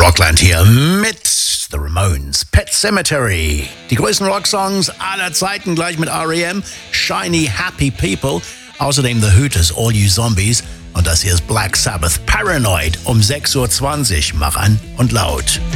Rockland hier mit The Ramones, Pet Sematary. Die größten Rocksongs aller Zeiten gleich mit R.E.M., Shiny Happy People. Außerdem The Hooters, All You Zombies. Und das hier ist Black Sabbath, Paranoid um 6:20 Uhr. Mach an und laut.